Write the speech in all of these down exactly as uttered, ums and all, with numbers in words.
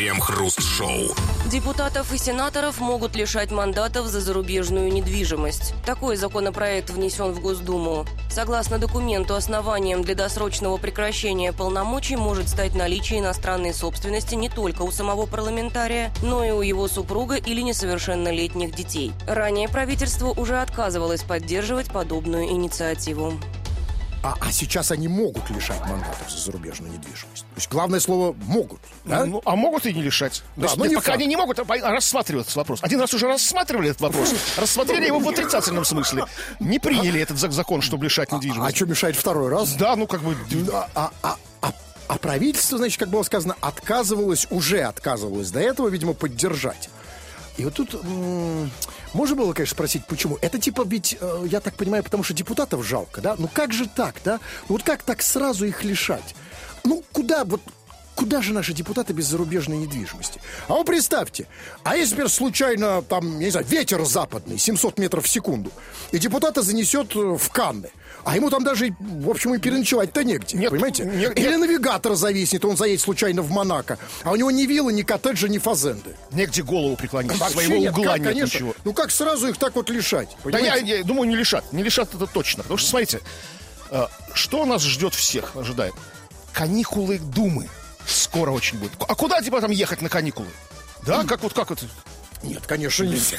Крем-хруст-шоу. Депутатов и сенаторов могут лишать мандатов за зарубежную недвижимость. Такой законопроект внесен в Госдуму. Согласно документу, основанием для досрочного прекращения полномочий может стать наличие иностранной собственности не только у самого парламентария, но и у его супруга или несовершеннолетних детей. Ранее правительство уже отказывалось поддерживать подобную инициативу. А, а сейчас они могут лишать мандатов за зарубежную недвижимость. То есть главное слово «могут». Да? Ну, а могут и не лишать. Да, есть, но нет, не пока факт. они не могут, а рассматривать этот вопрос. Один раз уже рассматривали этот вопрос. Рассмотрели его в отрицательном смысле. Не приняли этот за- закон, чтобы лишать А недвижимость. что мешает второй раз? Да, ну как бы... А, а, а, а, а правительство, значит, как было сказано, отказывалось, уже отказывалось до этого, видимо, поддержать. И вот тут м- можно было, конечно, спросить, почему. Это типа ведь, э, я так понимаю, потому что депутатов жалко, да? Ну как же так, да? Ну вот как так сразу их лишать? Ну куда вот... Куда же наши депутаты без зарубежной недвижимости? А вы представьте, а если теперь случайно, там, я не знаю, ветер западный, семьсот метров в секунду, и депутата занесет э, в Канны, а ему там даже, в общем, и переночевать-то негде, Нет, понимаете? нет, Или нет. навигатор зависнет, он заедет случайно в Монако, а у него ни виллы, ни коттеджа, ни фазенды. Негде голову преклонить. Вообще Своего нет, угла как, нет конечно. ничего. Ну как сразу их так вот лишать? Да я, Понимаете? я думаю, не лишат. Не лишат это точно. Потому что, смотрите, э, что нас ждет всех, ожидает? Каникулы Думы. Скоро очень будет. А куда типа там ехать на каникулы? Да, как вот, как вот? Нет, конечно, нельзя.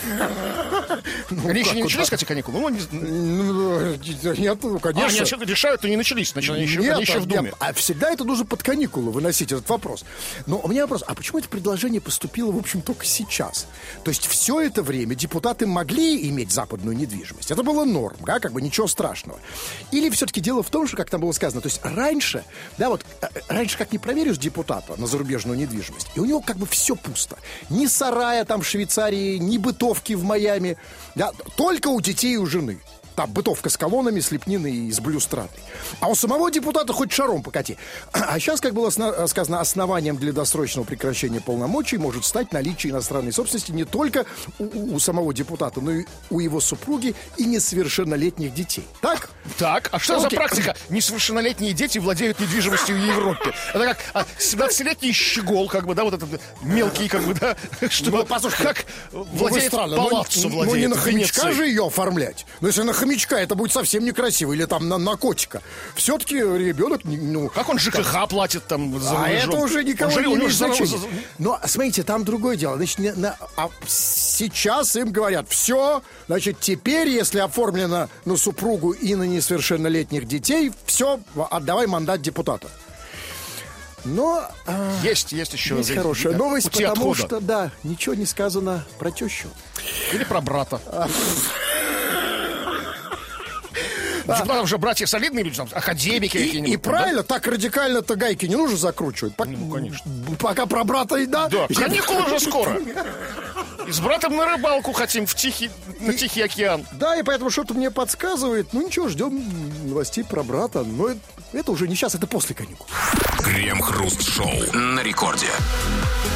Ну, Они еще как не вот начались, так? кстати, каникулы? Ну, не... Ну, нет, ну, А, конечно. они еще решают, то не начались. Значит, они еще, Нет, они еще в а, Думе. нет, а всегда это нужно под каникулы выносить этот вопрос. Но у меня вопрос, а почему это предложение поступило, в общем, только сейчас? То есть все это время депутаты могли иметь западную недвижимость. Это было норм, да, как бы ничего страшного. Или все-таки дело в том, что, как там было сказано, то есть раньше, да, вот, э, раньше как не проверишь депутата на зарубежную недвижимость, и у него как бы все пусто. Ни сарая там в Швейцарии, ни бытовки в Майами, да, только у детей и у жены. Там бытовка с колоннами, с лепниной и с блюстратой. А у самого депутата хоть шаром покати. А сейчас, как было сна- сказано, основанием для досрочного прекращения полномочий может стать наличие иностранной собственности не только у, у самого депутата, но и у его супруги и несовершеннолетних детей. Так? Так, а что за Окей. практика? Несовершеннолетние дети владеют недвижимостью в Европе. Это как а, семнадцатилетний щегол, как бы, да, вот этот мелкий, как бы, да, что, Ну, послушайте, как Ну, вы владеет странно, палаццо, ну, владеет ну, не на в хомячка Венеции. же ее оформлять. Но если на хомячка, это будет совсем некрасиво. Или там на, на котика. Все-таки ребенок, не- ну... Как он ЖКХ платит там за А рубежом? это уже никого Он же- не у него имеет же за- значения. за- Но, смотрите, там другое дело. Значит, не- на- а сейчас им говорят, все, значит, теперь, если оформлено на супругу и на несовершеннолетних детей, все, отдавай мандат депутата. Но а, Есть, есть еще. есть здесь, хорошая да, новость, пути потому отхода. что, да, ничего не сказано про тещу. Или про брата. Депутатов же братья солидные люди, там, академики И, какие-нибудь. и там, правильно, так радикально-то гайки не нужно закручивать. Пок- Ну, конечно. Пока про брата и да. Да, Я- каникулы уже скоро. И с братом на рыбалку хотим в Тихий, на Тихий океан. Да, и поэтому что-то мне подсказывает. Ну ничего, ждем новостей про брата. Но это, это уже не сейчас, это после каникул. Крем-хруст-шоу на рекорде.